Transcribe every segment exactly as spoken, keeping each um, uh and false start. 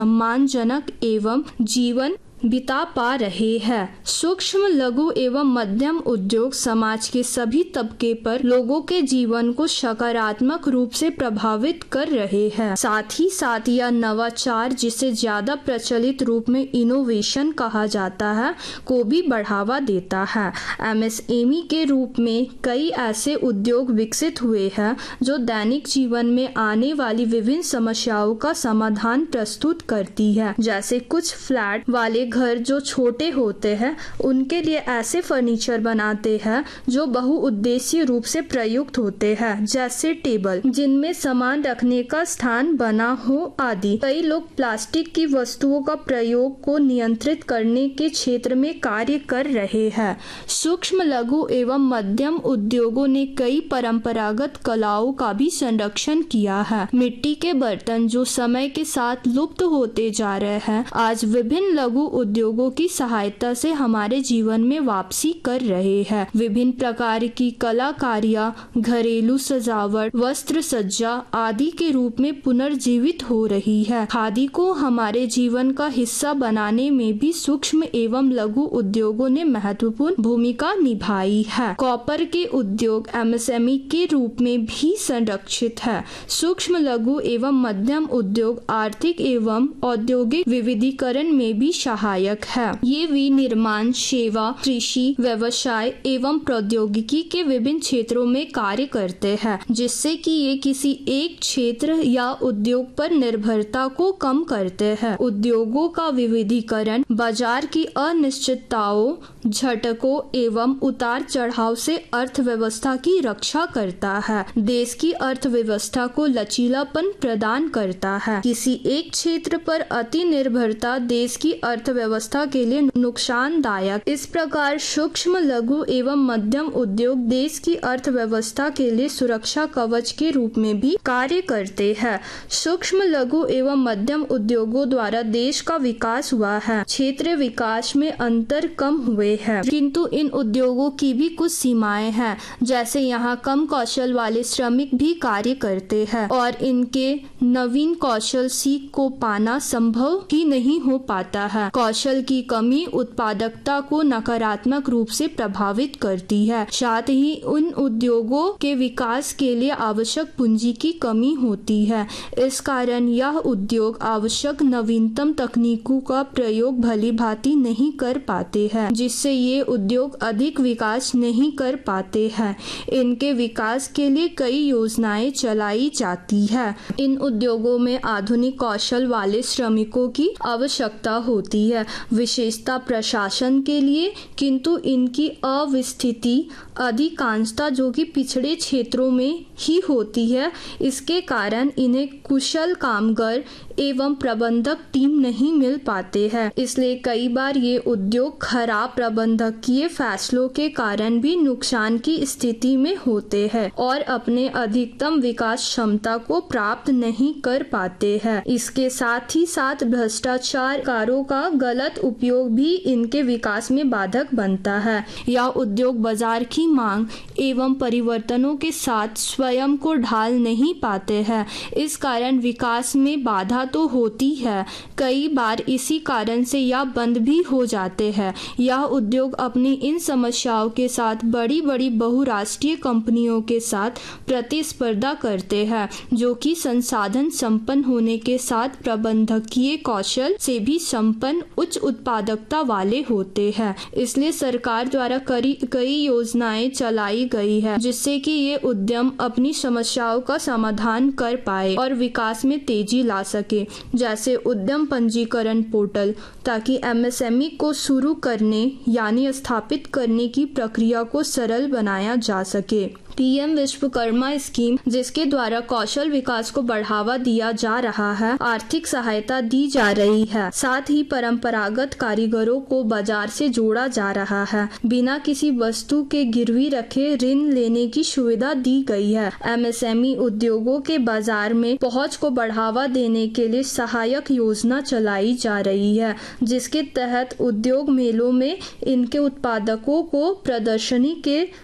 सम्मानजनक एवं जीवन बिता पा रहे हैं। सूक्ष्म लघु एवं मध्यम उद्योग समाज के सभी तबके पर लोगों के जीवन को सकारात्मक रूप से प्रभावित कर रहे हैं। साथ ही साथ यह नवाचार, जिसे ज्यादा प्रचलित रूप में इनोवेशन कहा जाता है, को भी बढ़ावा देता है। एमएसएमई के रूप में कई ऐसे उद्योग विकसित हुए हैं जो दैनिक जीवन में आने वाली विभिन्न समस्याओं का समाधान प्रस्तुत करती है। जैसे कुछ फ्लैट वाले घर जो छोटे होते हैं, उनके लिए ऐसे फर्नीचर बनाते हैं जो बहुउद्देशीय रूप से प्रयुक्त होते हैं, जैसे टेबल जिनमें सामान रखने का स्थान बना हो आदि। कई लोग प्लास्टिक की वस्तुओं का प्रयोग को नियंत्रित करने के क्षेत्र में कार्य कर रहे हैं। सूक्ष्म लघु एवं मध्यम उद्योगों ने कई परंपरागत कलाओं का भी संरक्षण किया है। मिट्टी के बर्तन जो समय के साथ लुप्त होते जा रहे हैं, आज विभिन्न लघु उद्योगों की सहायता से हमारे जीवन में वापसी कर रहे हैं। विभिन्न प्रकार की कलाकारियां घरेलू सजावट, वस्त्र सज्जा आदि के रूप में पुनर्जीवित हो रही है। खादी को हमारे जीवन का हिस्सा बनाने में भी सूक्ष्म एवं लघु उद्योगों ने महत्वपूर्ण भूमिका निभाई है। कॉपर के उद्योग एमएसएमई के रूप में भी संरक्षित है। सूक्ष्म लघु एवं मध्यम उद्योग आर्थिक एवं औद्योगिक विविधीकरण में भी सहायक है। ये विनिर्माण, सेवा, कृषि, व्यवसाय एवं प्रौद्योगिकी के विभिन्न क्षेत्रों में कार्य करते हैं, जिससे कि ये किसी एक क्षेत्र या उद्योग पर निर्भरता को कम करते हैं। उद्योगों का विविधीकरण बाजार की अनिश्चितताओं, झटकों एवं उतार चढ़ाव से अर्थव्यवस्था की रक्षा करता है। देश की अर्थव्यवस्था को लचीलापन प्रदान करता है। किसी एक क्षेत्र पर अति निर्भरता देश की अर्थव्यवस्था के लिए नुकसानदायक। इस प्रकार सूक्ष्म लघु एवं मध्यम उद्योग देश की अर्थव्यवस्था के लिए सुरक्षा कवच के रूप में भी कार्य करते हैं। सूक्ष्म लघु एवं मध्यम उद्योगों द्वारा देश का विकास हुआ है। क्षेत्रीय विकास में अंतर कम हुए हैं, किंतु इन उद्योगों की भी कुछ सीमाएं हैं। जैसे यहाँ कम कौशल वाले श्रमिक भी कार्य करते हैं और इनके नवीन कौशल सीख को पाना संभव ही नहीं हो पाता है। कौशल की कमी उत्पादकता को नकारात्मक रूप से प्रभावित करती है। साथ ही उन उद्योगों के विकास के लिए आवश्यक पूंजी की कमी होती है। इस कारण यह उद्योग आवश्यक नवीनतम तकनीकों का प्रयोग भली भांति नहीं कर पाते हैं, जिससे ये उद्योग अधिक विकास नहीं कर पाते हैं। इनके विकास के लिए कई योजनाएं चलाई जाती है। इन उद्योगों में आधुनिक कौशल वाले श्रमिकों की आवश्यकता होती है, विशेषता प्रशासन के लिए, किंतु इनकी अवस्थिति अधिकांशता जो कि पिछड़े क्षेत्रों में ही होती है। इसके कारण इन्हें कुशल कामगार एवं प्रबंधक टीम नहीं मिल पाते हैं। इसलिए कई बार ये उद्योग खराब प्रबंधकीय फैसलों के कारण भी नुकसान की स्थिति में होते हैं और अपने अधिकतम विकास क्षमता को प्राप्त नहीं कर पाते हैं। इसके साथ ही साथ भ्रष्टाचार कारों का गलत उपयोग भी इनके विकास में बाधक बनता है। यह उद्योग बाजार की मांग एवं परिवर्तनों के साथ स्वयं को ढाल नहीं पाते हैं। इस कारण विकास में बाधा तो होती है, कई बार इसी कारण से यह बंद भी हो जाते हैं। यह उद्योग अपनी इन समस्याओं के साथ बड़ी बड़ी बहुराष्ट्रीय कंपनियों के साथ प्रतिस्पर्धा करते हैं, जो कि संसाधन संपन्न होने के साथ प्रबंधकीय कौशल से भी संपन्न उच्च उत्पादकता वाले होते हैं। इसलिए सरकार द्वारा कई योजनाएं चलाई गई है, जिससे कि ये उद्यम अपनी समस्याओं का समाधान कर पाए और विकास में तेजी ला सके। जैसे उद्यम पंजीकरण पोर्टल, ताकि एमएसएमई को शुरू करने यानी स्थापित करने की प्रक्रिया को सरल बनाया जा सके। पीएम विश्वकर्मा स्कीम, जिसके द्वारा कौशल विकास को बढ़ावा दिया जा रहा है, आर्थिक सहायता दी जा रही है। साथ ही परंपरागत कारीगरों को बाजार से जोड़ा जा रहा है। बिना किसी वस्तु के गिरवी रखे ऋण लेने की सुविधा दी गई है। एमएसएमई उद्योगों के बाजार में पहुंच को बढ़ावा देने के लिए सहायक योजना चलाई जा रही है, जिसके तहत उद्योग मेलों में इनके उत्पादकों को प्रदर्शनी के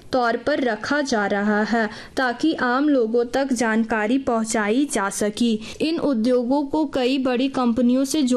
तौर पर रखा जा रहा है ताकि आम लोगों तक जानकारी पहुंचाई जा सके। इन उद्योगों को कई बड़ी कंपनियों से